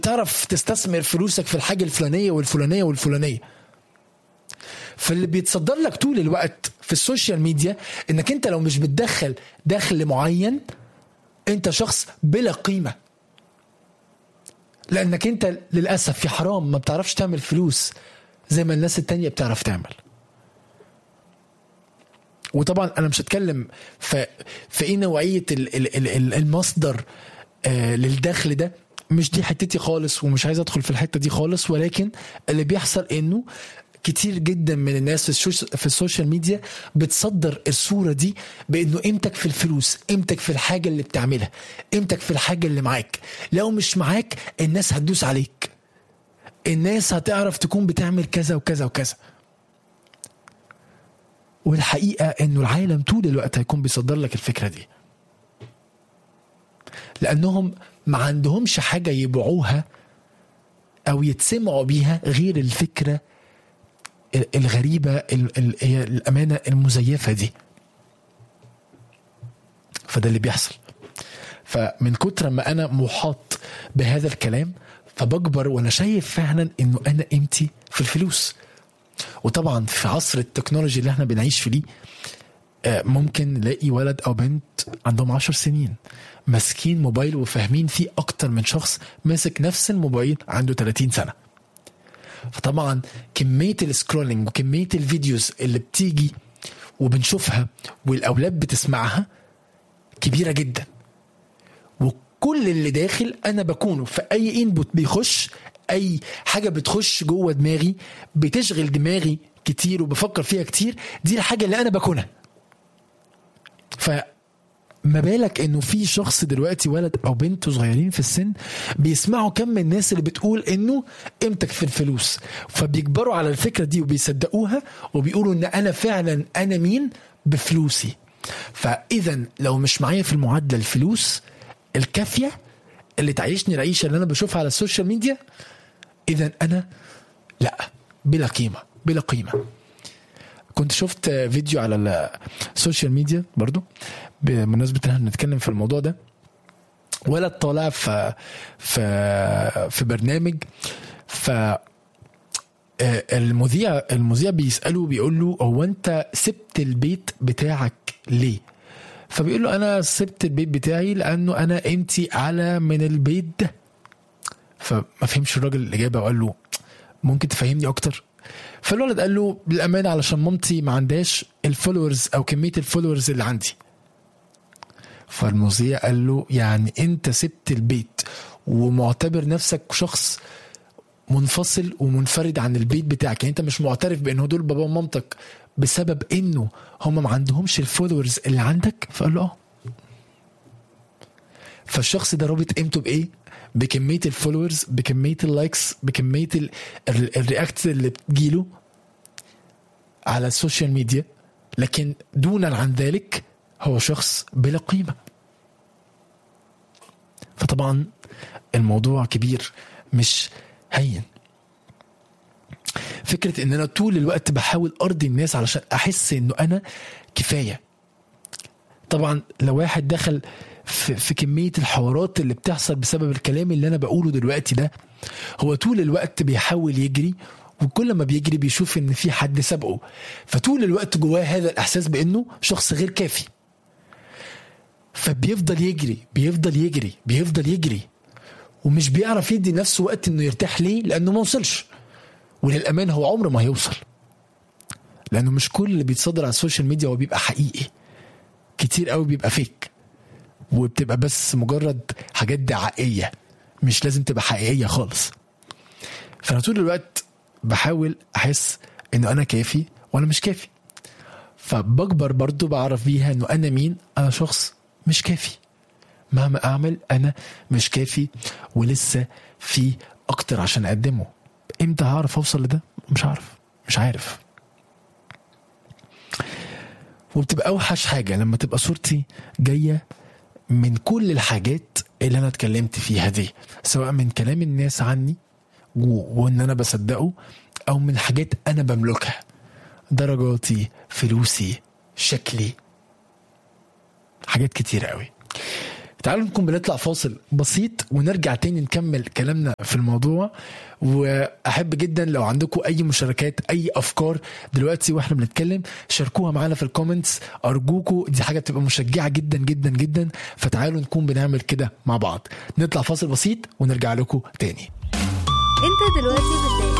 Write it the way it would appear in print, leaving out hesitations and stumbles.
تعرف تستثمر فلوسك في الحاجة الفلانية والفلانية والفلانية. فاللي بيتصدر لك طول الوقت في السوشيال ميديا انك انت لو مش بتدخل دخل معين انت شخص بلا قيمة، لانك انت للأسف في حرام ما بتعرفش تعمل فلوس زي ما الناس التانية بتعرف تعمل. وطبعا انا مش هتكلم في ايه نوعية المصدر للدخل ده، مش دي حتتي خالص ومش عايز ادخل في الحتة دي خالص. ولكن اللي بيحصل انه كتير جدا من الناس في السوشيال ميديا بتصدر الصورة دي بانه قيمتك في الفلوس، قيمتك في الحاجة اللي بتعملها، قيمتك في الحاجة اللي معاك. لو مش معاك الناس هتدوس عليك، الناس هتعرف تكون بتعمل كذا وكذا وكذا. والحقيقة انه العالم طول الوقت هيكون بيصدر لك الفكرة دي، لانهم ما عندهمش حاجة يبيعوها او يتسمعوا بيها غير الفكرة الغريبة هي الأمانة المزيفة دي. فده اللي بيحصل. فمن كتر ما أنا محاط بهذا الكلام فبكبر وأنا شايف فعلا إنه أنا قيمتي في الفلوس. وطبعا في عصر التكنولوجي اللي احنا بنعيش فيه ممكن نلاقي ولد أو بنت عندهم 10 سنين ماسكين موبايل وفاهمين فيه أكتر من شخص ماسك نفس الموبايل عنده 30 سنة. فطبعا كمية السكرولينج وكمية الفيديوز اللي بتيجي وبنشوفها والأولاد بتسمعها كبيرة جدا. وكل اللي داخل أنا بكونه في أي إنبوت بيخش، أي حاجة بتخش جوه دماغي بتشغل دماغي كتير وبفكر فيها كتير، دي الحاجة اللي أنا بكونها. ما بالك انه في شخص دلوقتي ولد او بنت صغيرين في السن بيسمعوا كم من الناس اللي بتقول انه قيمتك في الفلوس، فبيكبروا على الفكرة دي وبيصدقوها وبيقولوا ان انا فعلا انا مين بفلوسي. فاذا لو مش معايا في المعادلة الفلوس الكافية اللي تعيشني العيشة اللي انا بشوفها على السوشيال ميديا، اذا انا لا بلا قيمة بلا قيمة. كنت شفت فيديو على السوشيال ميديا برضو بمناسبة ان احنا نتكلم في الموضوع ده، ولد طالع في برنامج، المذيع بيسأله بيقول له هو انت سبت البيت بتاعك ليه؟ فبيقول له انا سبت البيت بتاعي لانه انا قيمتي اعلى من البيت ده. فما فهمش الراجل الاجابة وقال له ممكن تفهمني اكتر؟ فالولد قال له بالامانه علشان مامتي ما عندهاش الفولورز او كميه الفولورز اللي عندي. فالمذيع قال له يعني انت سبت البيت ومعتبر نفسك شخص منفصل ومنفرد عن البيت بتاعك، يعني انت مش معترف بانه دول بابا ومامتك بسبب انه هم ما عندهمش الفولورز اللي عندك؟ فقال له فالشخص ده رابط قيمته بايه؟ بكمية الفولورز، بكمية اللايكس، بكمية الرياكت اللي بتجيله على السوشيال ميديا، لكن دونا عن ذلك هو شخص بلا قيمة. فطبعا الموضوع كبير مش هين. فكرة ان انا طول الوقت بحاول ارضي الناس علشان احس انه انا كفاية. طبعا لو واحد دخل في كمية الحوارات اللي بتحصل بسبب الكلام اللي أنا بقوله دلوقتي ده، هو طول الوقت بيحاول يجري، وكل ما بيجري بيشوف إن في حد سبقه، فطول الوقت جواه هذا الإحساس بأنه شخص غير كافي. فبيفضل يجري بيفضل يجري بيفضل يجري ومش بيعرف يدي نفسه وقت إنه يرتاح. ليه؟ لأنه ما وصلش. وللأمان هو عمره ما هيوصل، لأنه مش كل اللي بيتصدر على السوشيال ميديا هو بيبقى حقيقي. كتير قوي بيبقى فيك وبتبقى بس مجرد حاجات دعائية، مش لازم تبقى حقيقية خالص. فأنا طول الوقت بحاول أحس إنه أنا كافي وأنا مش كافي، فبكبر برضو بعرف بيها إنه أنا مين. أنا شخص مش كافي، مهما أعمل أنا مش كافي ولسه في أكتر عشان أقدمه. إمتى هعرف أوصل لده؟ مش عارف. وبتبقى أوحش حاجة لما تبقى صورتي جاية من كل الحاجات اللي أنا اتكلمت فيها دي، سواء من كلام الناس عني وإن أنا بصدقه، أو من حاجات أنا بملكها، درجاتي، فلوسي، شكلي، حاجات كتير قوي. تعالوا نكون بنطلع فاصل بسيط ونرجع تاني نكمل كلامنا في الموضوع. وأحب جدا لو عندكم أي مشاركات أي أفكار دلوقتي وإحنا بنتكلم شاركوها معنا في الكومنتس أرجوكم، دي حاجة بتبقى مشجعة جدا جدا جدا. فتعالوا نكون بنعمل كده مع بعض. نطلع فاصل بسيط ونرجع لكم تاني. انت دلوقتي